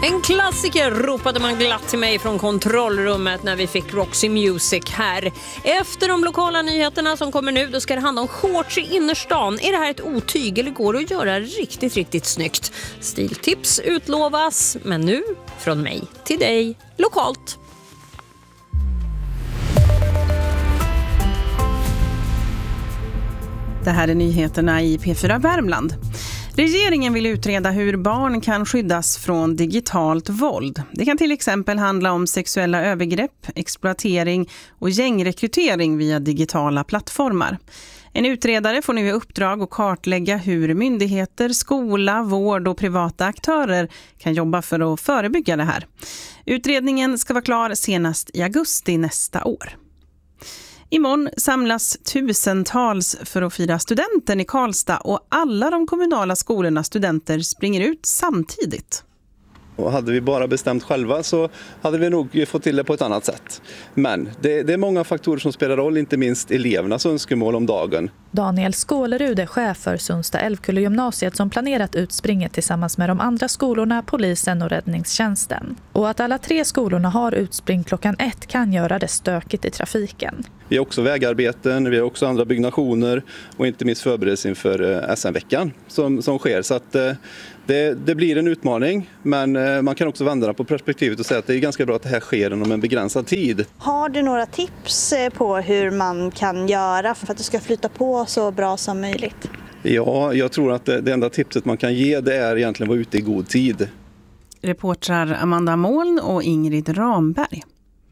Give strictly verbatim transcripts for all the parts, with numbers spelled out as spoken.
En klassiker ropade man glatt till mig från kontrollrummet när vi fick Roxy Music här. Efter de lokala nyheterna som kommer nu, då ska det handla om shorts i innerstan. Är det här ett otyg eller går det att göra riktigt, riktigt snyggt? Stiltips utlovas, men nu från mig till dig lokalt. Det här är nyheterna i P fyra Värmland. Regeringen vill utreda hur barn kan skyddas från digitalt våld. Det kan till exempel handla om sexuella övergrepp, exploatering och gängrekrytering via digitala plattformar. En utredare får nu i uppdrag att kartlägga hur myndigheter, skola, vård och privata aktörer kan jobba för att förebygga det här. Utredningen ska vara klar senast i augusti nästa år. Imorgon samlas tusentals för att fira studenten i Karlstad och alla de kommunala skolornas studenter springer ut samtidigt. Och hade vi bara bestämt själva så hade vi nog fått till det på ett annat sätt. Men det, det är många faktorer som spelar roll, inte minst elevernas önskemål om dagen. Daniel Skålerud är chef för Sundsta Älvkulle-gymnasiet som planerat utspringet tillsammans med de andra skolorna, polisen och räddningstjänsten. Och att alla tre skolorna har utspring klockan ett kan göra det stökigt i trafiken. Vi har också vägarbeten, vi har också andra byggnationer och inte minst förberedelse inför S M-veckan som, som sker. Så att det, det blir en utmaning, men man kan också vända på perspektivet och säga att det är ganska bra att det här sker inom en begränsad tid. Har du några tips på hur man kan göra för att det ska flytta på så bra som möjligt? Ja, jag tror att det, det enda tipset man kan ge det är egentligen att vara ute i god tid. Reportrar Amanda Moln och Ingrid Ramberg.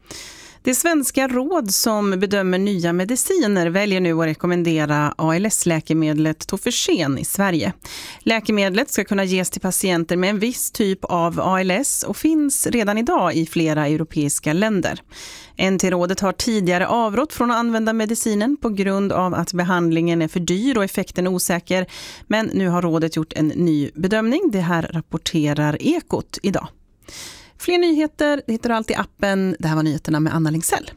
Det svenska råd som bedömer nya mediciner väljer nu att rekommendera A L S-läkemedlet Tofersen i Sverige. Läkemedlet ska kunna ges till patienter med en viss typ av A L S och finns redan idag i flera europeiska länder. N T-rådet har tidigare avrått från att använda medicinen på grund av att behandlingen är för dyr och effekten osäker. Men nu har rådet gjort en ny bedömning. Det här rapporterar Ekot idag. Fler nyheter hittar du alltid i appen. Det här var nyheterna med Anna Lingsell.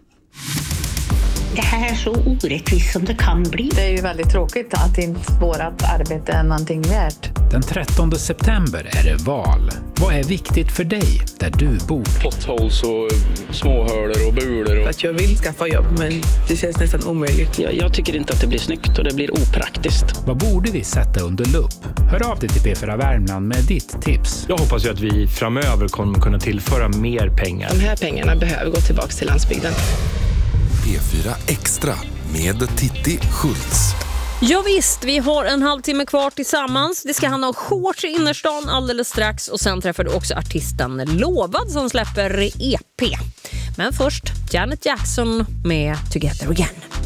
Det här är så orättvist som det kan bli. Det är ju väldigt tråkigt att inte vårt arbete är någonting värt. Den trettonde september är det val. Vad är viktigt för dig där du bor? Potholes och småhålor och bulor. Och... Att jag vill skaffa jobb, men det känns nästan omöjligt. Jag, jag tycker inte att det blir snyggt och det blir opraktiskt. Vad borde vi sätta under lupp? Hör av dig till P fyra Värmland med ditt tips. Jag hoppas ju att vi framöver kommer kunna tillföra mer pengar. De här pengarna behöver gå tillbaka till landsbygden. P fyra Extra med Titti Schultz. Ja visst, vi har en halvtimme kvar tillsammans. Det ska handla om shorts i innerstan alldeles strax. Och sen träffar du också artisten Lovad som släpper E P. Men först Janet Jackson med Together Again.